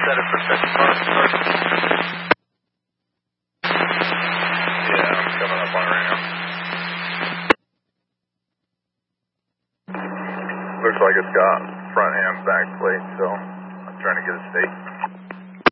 set it for 6 months. Yeah, I'm coming up on it right now. Looks like it's got front and back plate, so I'm trying to get a stake.